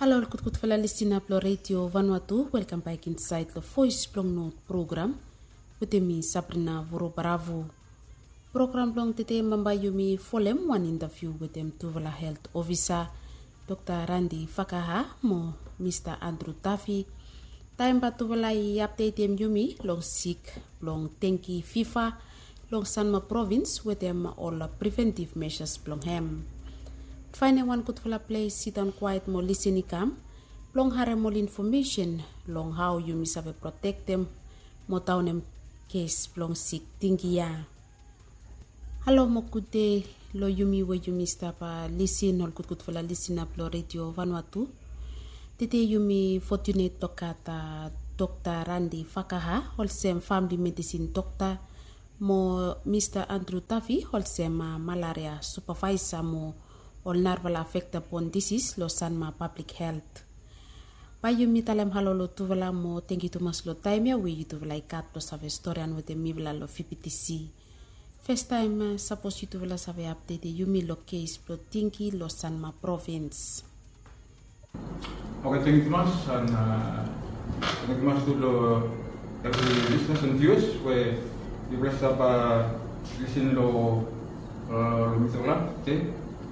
Hello, good fella listener plo radio Vanuatu. Welcome back inside the Voice Plong Note program with me Sabrina Voro Bravo. Program plong tete mambayumi folem one interview with them Tuvala Health Officer Dr. Randy Fakaha mo Mr. Andrew Tafi. Time ba Tuvala update them yumi long sick long tenki FIFA long Sanma province with them all preventive measures plong hem. Find one good fella place, sit down quiet, more listening cam. Long hare more information, long how you miss have protect them, more town them case long sick tingia. Hello, mo good day, lo yumi we you miss tapa listen all good fella listen up lo radio Vanuatu. Today yumi fortunate tokata Dr. Randy Fakaha, wholesome family medicine doctor, mo Mr. Andrew Tafi, wholesome malaria supervisor mo. All narval affect upon disease lo Sanma public health. Bayu mitalem halolo tuvala mo thank you to mas lo time ya we you tuvala ikat lo save historian with the mibla lo FPTC. First time suppose you tuvala save update yumi lo case lo tinki lo Sanma province. Okay, thank you much and thank you much to the every listeners and viewers where you rest up listen lo mitala te.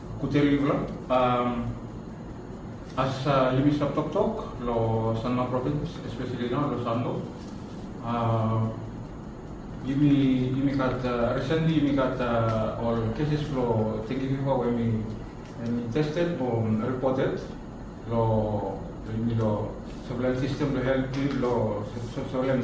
As you miss up talk lo Sanma province, especially now lo Sando. You got recently you got all cases lo thinking before when we tested or reported lo surveillance system lo health lo surveillance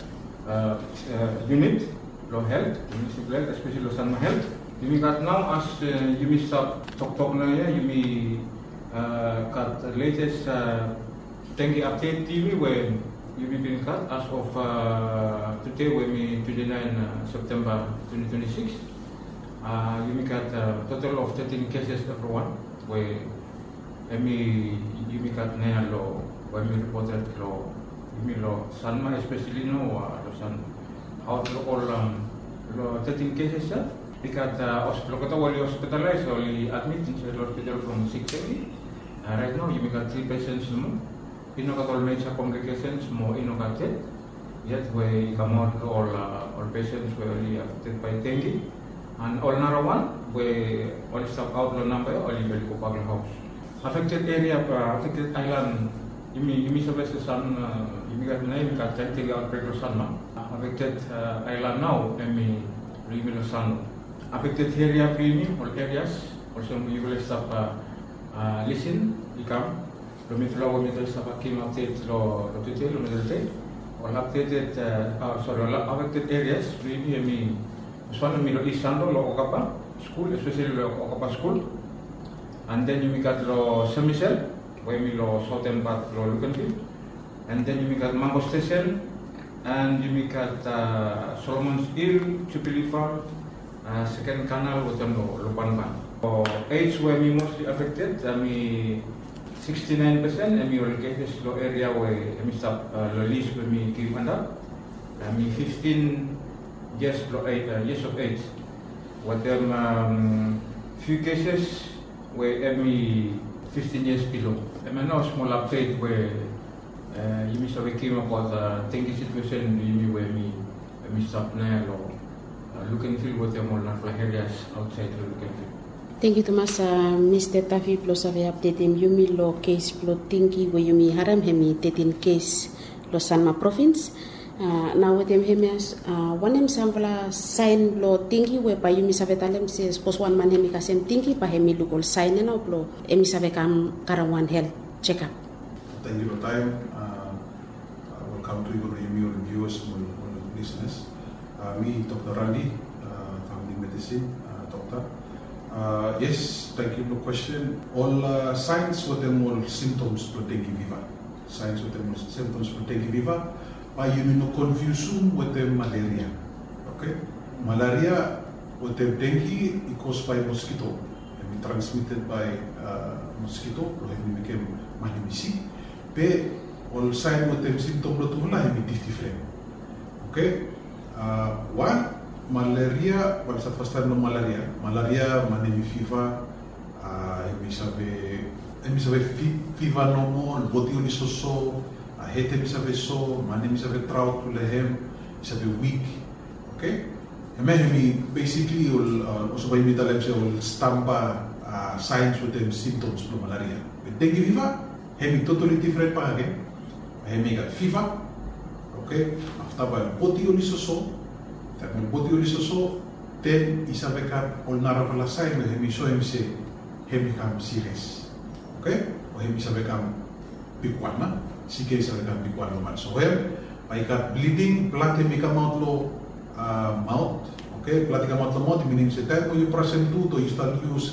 unit lo health municipal especially lo Sanma health. You got now as you stop talk na ya you got latest thank update TV when you been cut as of today when we 29 September 2026 you got total of 13 cases everyone where you got na lo when we reported lo Sanma especially no lo San how all lo 13 cases because hospital was hospitalized or admitted in the hospital from 6 days. Right now, you got 3 patients more. You know, got all major complications more innovated. Yet, we come out all patients were only affected by dengue. And all another one, we all stop out the number, only very popular house. Affected area, affected island, you mean service sun, you got name, got dengue outbreak of Sanma. Affected island now, Rimino San. Affected area premium all areas also you will stop listen become lo mitlo we mitlo stop kim update lo today lo middle all updated affected areas premium one milo isando lo okapa school especially lo okapa school and then you got lo semisel we milo southern part lo Lucanville and then you got Mango Station and you got Solomon's Hill Jubilee Farm second canal with them Lupanban. Age where we mostly affected, 69% and we will get this low area where we stop the least when we keep under. 15 years years of age. With them few cases where we 15 years below. And now small update where you miss we came about the dengue situation where we stop now. Lucanville with them all areas outside Lucanville. Thank you Thomas, Mr. Tafi plus have update him yumi lo case plo tinki we yumi haram hemi 13 case lo Sanma province. Now with them hemias one him samvala sign lo tinki we by yumi savetalem says post one man hemi kasem tinki pa hemi lugol sign na plo emi savekam karawan health check up. Thank you for time. Welcome to your viewers and listeners. Me, Dr. Randy, family medicine doctor. Yes, thank you for the question. All signs with them all symptoms for dengue fever. Signs with them all symptoms for dengue fever. By confusion with them malaria. Okay, malaria with them dengue is caused by mosquito. And transmitted by mosquito. It became mahimisi. But all signs with them symptoms are different. Okay. One, malaria, what is the first time of malaria? Malaria, fever, we have Hemi sabe fiva no mo, boti uli so, hete mi sabe so, mane mi sabe trau tu lehem, mi sabe weak, okay? Hemi basically also by mi talem se ul stampa signs with them symptoms of malaria. With dengue fever, hemi totally different pa again. Hemi got fever, okay? After by boti uli so, then isabe kat ol naravala sign hemi so hemi se hemi kam serious. Okay, o hemi sabe kam bigwana, sige sabe kam bigwana man. So here, I got bleeding, blood hemi come out lo mouth. Okay, blood come out lo mouth meaning se time you present to you start use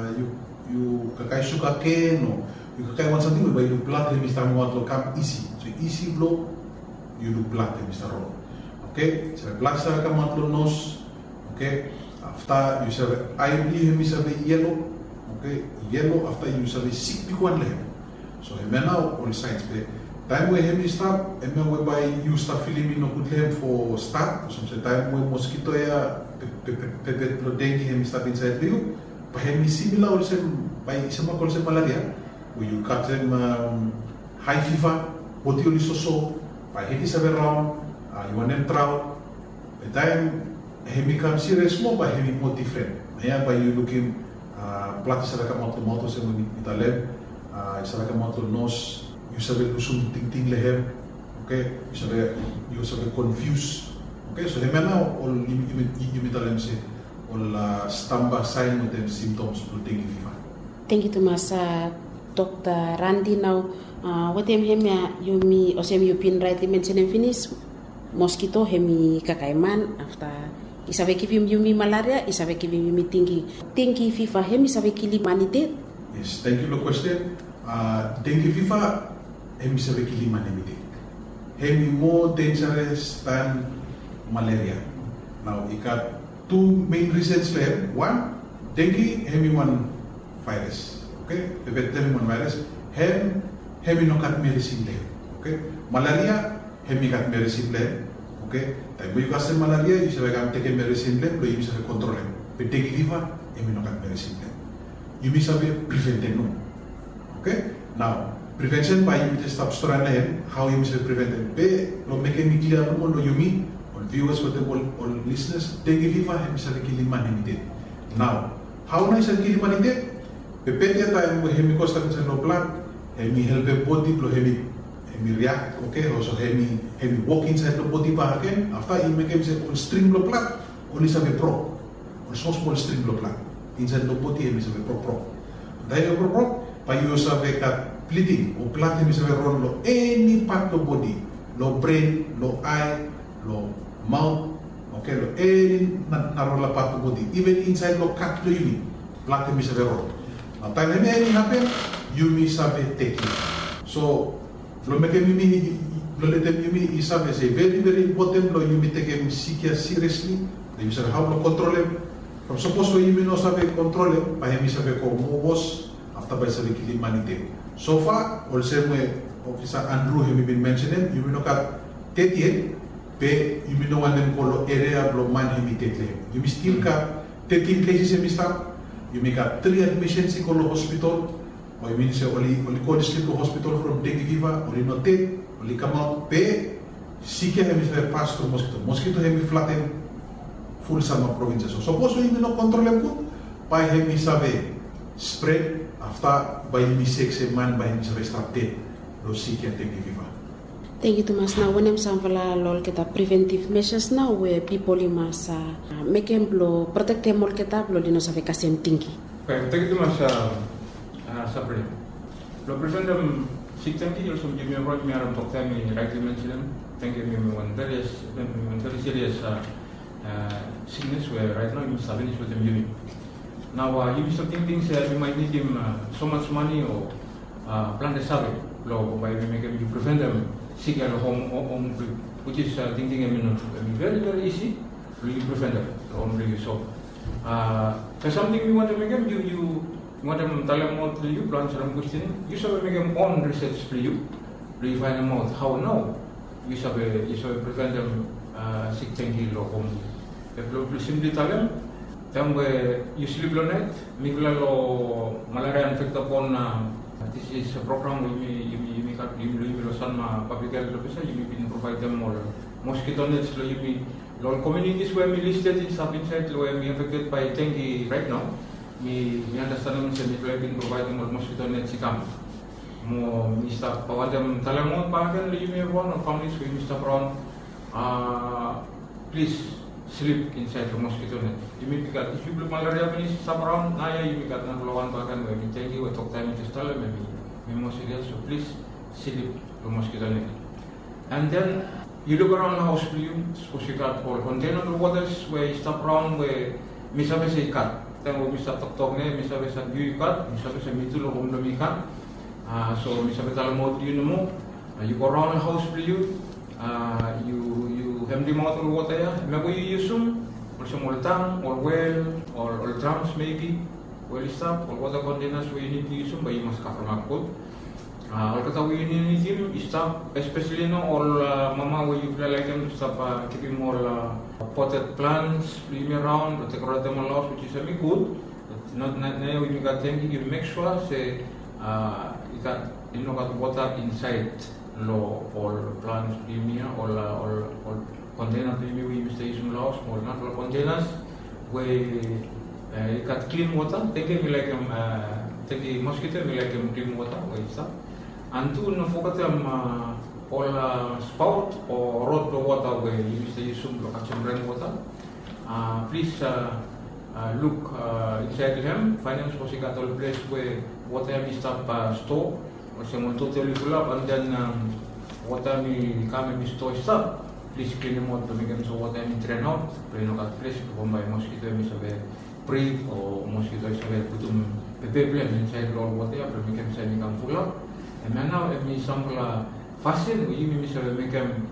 you kakai sugar cane or you kakai want something but you blood hemi start out lo come easy. So easy blow, you do blood hemi start roll. Okay, so blood sabe come out lo nose. Okay, after you sabe eye hemi sabe yellow. Okay, yellow after you sabi sick bikuan lehem. So now all signs be time we hemi start, we by you start feeling no good lehem for start. So time we mosquito ya pepet lo dengue hemi start inside you. But hemi similar also by sama kalau malaria, where you got them high fever, body only so, by hemi sabi round, you want them trout. By time hemi come serious more, by hemi more different. Yeah, by you looking. Plati sabe ka moto se mo italem, sabe ka moto nos, you sabe kusum ting lehem, okay, you sabe confused, okay, so hemena all you italem se all stamba sign with them symptoms of dengue fever. Thank you to mas Dr. Randy now. What hemi yumi or semi you pin rightly mentioned finish mosquito hemi kakaiman after. Isabe kivim yumi malaria, isabe kivim yumi dengue fever, hemi isabe kili manite. Yes, thank you for the question. Dengue fever, hemi isabe kili manite. Hemi more dangerous than malaria. Now, it got two main reasons there. One, dengue, hemi one virus. Okay, hemi one virus. Hemi no got medicine there. Okay, malaria, hemi got medicine there. Okay, tapi you kasih malaria, you sabe kam take medicine lem, you sabe control lem. But dengue fever, you no kan medicine lem. You sabe prevent them. Okay, now prevention by you just stop storing lem. How you sabe prevent them? Be lo making me clear no lo you mean all viewers with the all listeners. Dengue fever, you sabe killing man hemite. Now, how na sabe killing man hemite? Be pete time we hemi costa sa no blood, hemi help body lo hemi react, okay, also hemi walk inside the body pa again, after he make him say all stream lo blood, only sabi pro, or so small stream lo blood, inside the body hemi sabi pro. Dahil pro, pa you sabi kat bleeding, o blood hemi sabi run lo any part of body, lo brain, lo eye, lo mouth, okay, lo any naroon la part of body, even inside lo cut lo yumi, blood hemi sabi run. Now time hemi any happen, yumi sabi take it. So, lo make yumi lo let them yumi isabe say very important lo yumi take him seriously. They sabe how to control him. From suppose lo yumi no sabe control him, pa hemi sabe ko mobos after by sabe kili manite. So far, all same way Officer Andrew hemi been mentioning, yumi no kat tetien, pe yumi no one them ko area lo man hemi tetle. Yumi still kat 13 cases hemi start. Yumi kat 3 admissions in ko hospital. O I mean, only call sleep to hospital from dengue fever, only not take, only come out, pay, sick hemi pass to mosquito. Mosquito hemi flatten full sama provinces. So suppose we no control them good, by hemi sabe spread after by hemi 6 man by hemi sabe start dead, those sick and dengue fever. Thank you, Thomas. Now, when I'm samvala lol kita preventive measures now, where people must make them blow, protect them all kita blow dino sabe kasih tinggi. Okay, thank you, Thomas. Suffering. Lo prevent them sick tanki also give me a right me around talk time in rightly mentioned. Thank you me one very serious sickness where right now you stabilize with them you. Now you something things you might need him so much money or plan the salary. Lo by make them you prevent them sick at home which is thinking very easy. You prevent them only so. There's something we want to make them you want them tell them out to you, answer them question. You should make them own research for you. You find them out how now. You should prevent them sick tanki lo home. If you simply tell them where you sleep lo night, mikla lo malaria infect upon This is a program we got lo Sanma public health officer. You been provide them more mosquito nets. Lo communities where we listed in sub inside where we affected by dengue right now. We understand that we have been providing more mosquito nets. Mo Mr. Pawadam Talamon Pagan, you may one of families with Mr. Brown. Please sleep inside the mosquito net. You may be got if you malaria finish around, Naya, you may got Naglawan Pagan where we take you a talk time to stall maybe more serious. So please sleep the mosquito net. And then you look around the house, suppose you got all container waters where you stop around where Mr. Vesa cut. Then we Mr. Tok Mr. Vesa you cut, Mr. Vesa Mitulo Homdomi cut. So Mr. Betalamo, you go around the house for you have the motor water, maybe you use some, or some old tank, or well, or drums maybe, well stop, or water containers where you need to use them, but you must cover them up. All we need him is stop, especially now all mama where you play like them stop keeping more potted plants, leaving around, but take out them a lot, which is very good. Not now when you got them, you make sure say you got water inside all plants premier all container premier we use station laws or not all containers where you got clean water. Take take mosquito we like clean water where stuff. And two no focus all spout or road water where you use station location rainwater. Please look inside him, find him suppose you got all place where water is store or someone totally full up and then water me come and store stuff. Please clean them out to make them so water me drain out. Play no got place to come by mosquito me sabe breathe or mosquito sabe put them pepe inside all water but make them say me come full up. And now if me sample fasten we me sabe make them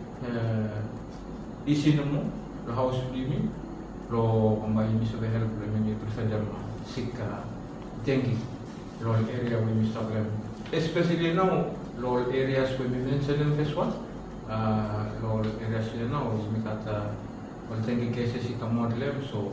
easy no more the house me lo pambayi mi sabe help lo mi prevent them sick dengue lo area we mi sabe especially now lo areas we mentioned in this one lo areas now mi kata all dengue cases ika model so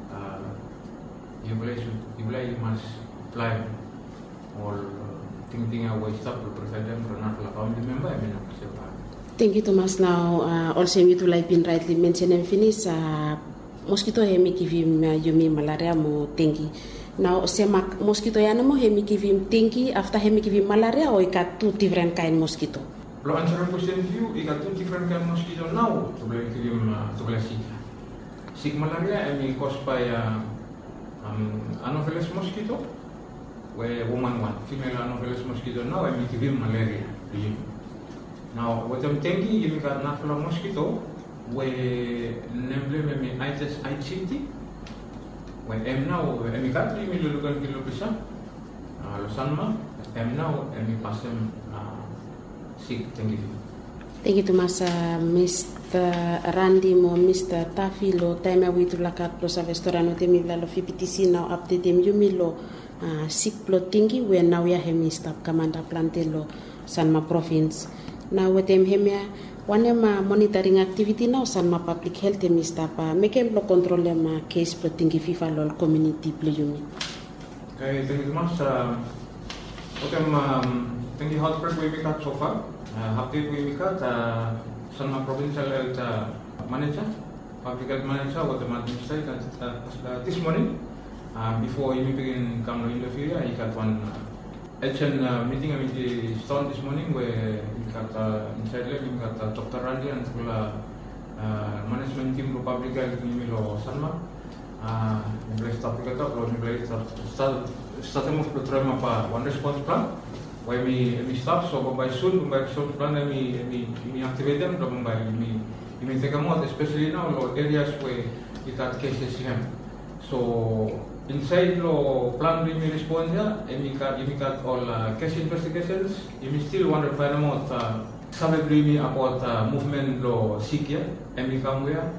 you must apply all thing away stop to prevent them from not family member I mean Thank you Thomas. Now also you to like been rightly mentioned and finish mosquito hemi kivim yumi malaria mo dengue. Now semak mosquito yana mo hemi kivim dengue after hemi kivim malaria or got two different kind mosquito. Lo answer question view you got two different kind mosquito now to beli kivim to beli sick malaria and caused by Anopheles mosquito where woman one female Anopheles mosquito now and kivim malaria. Now what I'm dengue you got Anopheles mosquito where nemble me itis ICT when now emikat mi lulukan kilo bisa lo sanma now pasem sick thank you Thomas. Mr. Randy mo Mr. Tafi lo time we to lakat lo sa restaurant temi la lo FPTC now update dem yumi lo sick plotingi where now ya hemi staff commander plantelo Sanma province now with them hemia one monitoring activity now Sanma public health Mr. Pa make lo control ma case plotingi FIFA lo community playumi. Okay, thank you much. Okay, thank you outbreak we got so far. Update we got Sanma provincial health manager, public health manager, what the administrator this morning before you begin come to interview. I got one action meeting with the stone this morning where we got inside lab we got Dr. Randy and the management team of public health in Sanma. We start to get up, we start move to try one response plan. Why we stop so by soon plan we activate them we take them out especially now areas where we got cases here. So inside lo plan we respond here and we got all case investigations we still want to find out something about movement lo sick here and we come here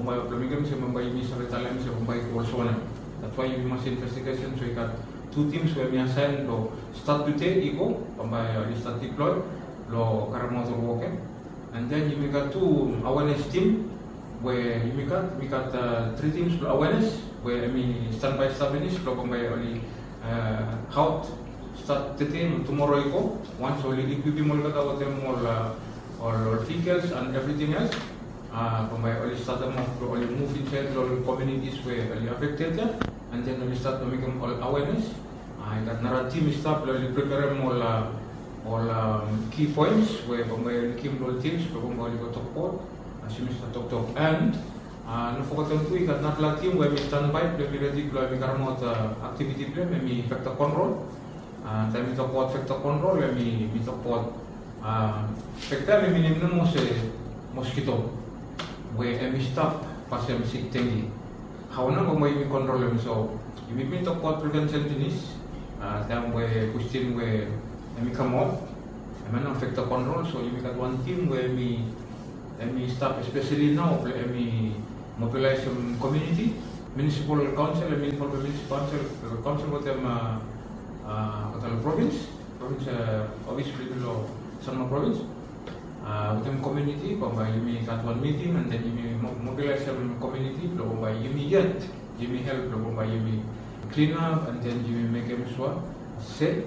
that's why we must investigation so we got two teams where we assign lo start to take ego start deploy lo karamotor walking and then we got two awareness team where we got three teams awareness where standby staff finish lo only health start today, tomorrow iko. Once all equipment mo kata with them all vehicles and everything else. Pamay all start them all move inside all communities where all affected there, and then all start to make them all awareness. That nara team start all prepare them all key points where pamay kim all teams pamay all talk about. As you Mr. Talk and no forgotten to ikat na pala team where we stand by play ready play we karamo activity play we factor control time talk about factor control we talk about factor we minimum mo se mosquito where we stop pasem sick tengi how na mo we control them so we talk about prevention finish time where question where we come out I mean factor control so you got one team where we stop, especially now, we mobilize some community, municipal council, municipal council with them, province, obviously below Sanma province, with them community, you got one meeting and then you mobilize some community, you may help, you clean up and then you make them set,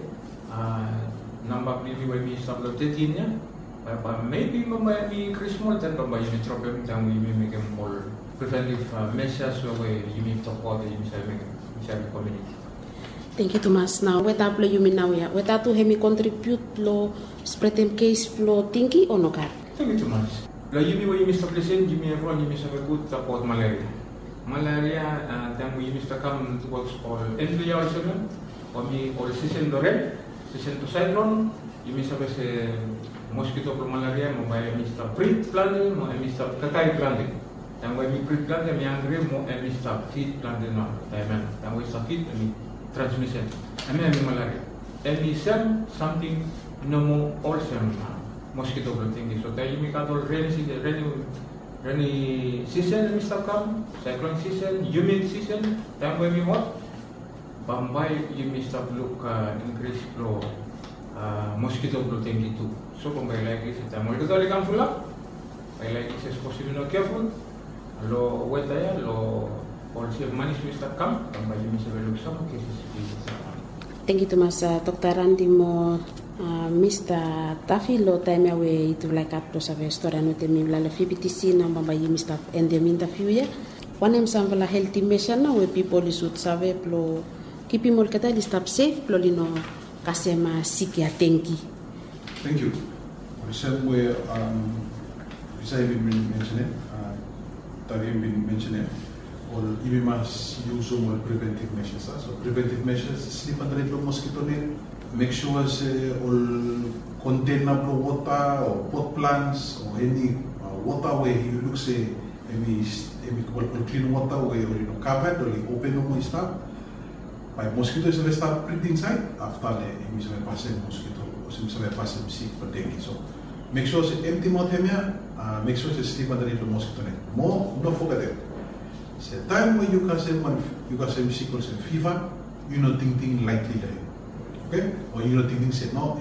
number when we stop the 13. Maybe we increase more than you problem then we may make them more preventive measures where you may talk about the community. Thank you Thomas. Now what up you mean now ya? What to hemi contribute lo spread them case lo thinking or no car? Thank you Thomas. Lo you may establish you may everyone you may have a good about malaria. Malaria then we must come towards all entry also or me all season red, season to cyclone, you may have a mosquito pro malaria mo by Mr. Pre-planting mo Mr. Kakai planting. Then when we pre-planting me angry mo Mr. Feed planting no. Then we start feed and transmission. I mean malaria. And we send something no more also mosquito planting. So then you make out all rainy season Mr. come, cyclone season, humid season. Then when we what? Bombay you Mr. look increase flow mosquito planting too. So kung by like this, mo ito dali kang fulak. By like this, possible no careful. Lo weta ya, lo also manage Mr. Kam, kung by yung sa velog sa cases. Thank you Thomas. Dr. Randy mo Mr. Tafi lo time away itu like up to sa story no temi la FBTC na mbamba yung Mr. endem interview ya. One em sam la healthy mission na we people should save plo keep him all kata li stop safe plo lino kasema siki atenki. Thank you. The same way, as I've been mentioning, Tariq been mentioning, or even must use more preventive measures. So preventive measures, sleep under the mosquito net, make sure all container water or pot plants or any water where you look say any clean water where you know covered or open no stuff. By mosquitoes will start printing inside after the emission passing mosquito. So make sure it's empty mouth make sure it's sleep under the mosquito net. More, don't forget it. It's a time when you can say sickles and fever, you not thinking lightly there. Okay? Or you not thinking say no,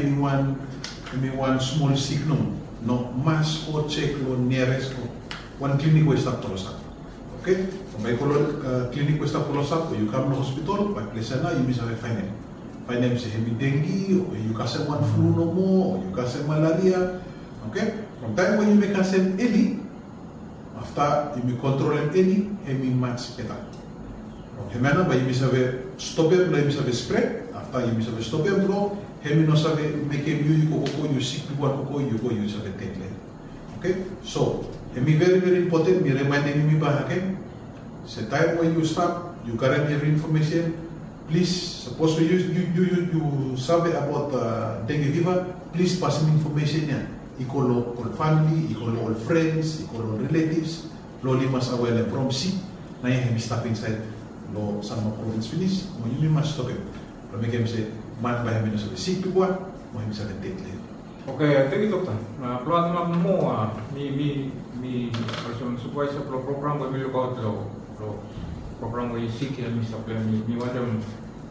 one small sick no mass or check or nearest or one clinic will start to okay? By clinic will start to you come to hospital, by place you miss a finance. Finance say dengue, or you can say one flu no more, or you can say malaria. Okay? From time when you make a same any, after you may control any, you much better. Hemana by you miss a stop it, you miss a spread, after you miss a stop it, you no sabe make you go you sick people you go use a take later. Okay? So very very important, me reminding me back again. It's a time when you stop, you current your information. Please, suppose you survey about dengue fever, please pass me information here. Equal all family, equal all friends, equal all relatives. Loli must aware from C. Now you can stop inside. Lo Sanma province finish. When you must stop it. But make him say, man by him is sick to one. When him say take later. Okay, thank you doctor. Plot map mo me person supervisor program we look out lo program we seek and Mr. Plan me want them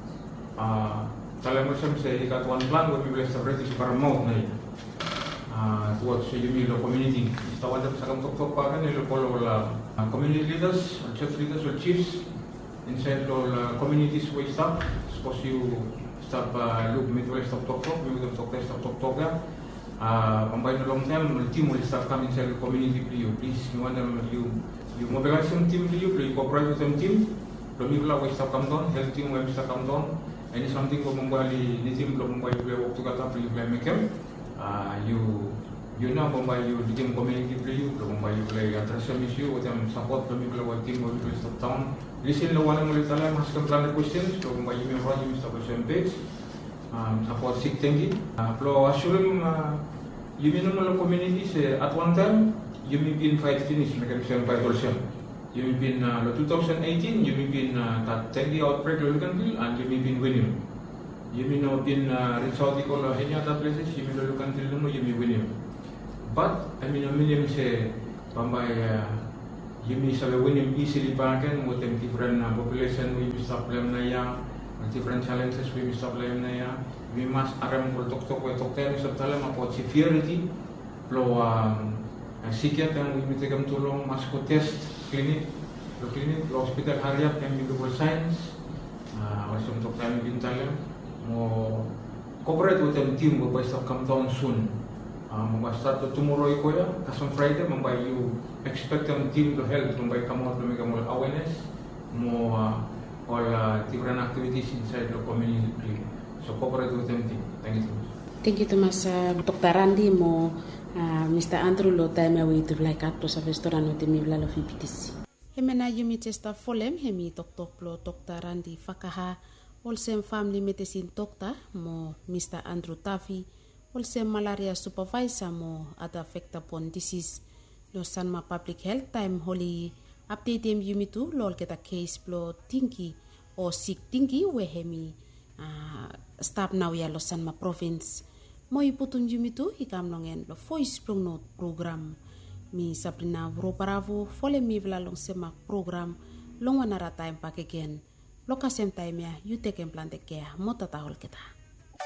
salam mo say ikat one plan we will establish para mo na towards yung community. Tawag sa tok para nilo follow community leaders, or church leaders or chiefs inside all communities we stop. Suppose you stop look me to stop talk we will talk ya combine long time the team will start coming to the community please you want them you mobilize some team you cooperate with some team Lomi will always come down, health team will come down, and it's something for Mumbai, the team will work together to play make him. You know Mumbai, you team community play you, Mumbai you play address some issue with them support the people of team will stop down. Listen to one will tell them ask them plan questions, so Mumbai you may run you stop the same page. Support sick thingy. Flow assuring you minimal communities at one time you may be in fight finish, make them same fight also. You may be in 2018, you may be in that dengue outbreak Lulukanville, and you may be in William. You may not be in Rinsaudi or any other places, you may Lulukanville, you may William. But, I mean, William say, Bambai, you may have a William easily bargain with them different population, we may stop them naya, different challenges, we may stop them naya. We must aram for doctor about severity, flow psychiater, and we may take them too long, must go test. Clinic, hospital hariap yang medical science, masih untuk kami bintang mau cooperate with them team will start come down soon. Mau start tomorrow iko ya, kasong Friday, mambai you expect them team to help, mambai kamu to make more awareness, more all different activities inside the community. So cooperate with them team. Thank you. Thank you, Thomas. Dr. Randy mo. Mr. Andrew lo time we to like at to restaurant with me blalo FPTC. Hemena yumi testa folem hemi tok plo Dr. Randy Fakaha Olsem family medicine doctor mo Mr. Andrew Tafi Olsem malaria supervisor mo ada affect upon disease lo Sanma public health time holy update em yumi tu lol kita case plo tinki o sick tinki we hemi stop now ya lo Sanma province. Moi putun jumitu hikam longen lo voice pronote program mi Sabrina Voroparavo fole mi vla long semak program long wanara time pakegen lokasem time ya you take and plan care mota tahol kita.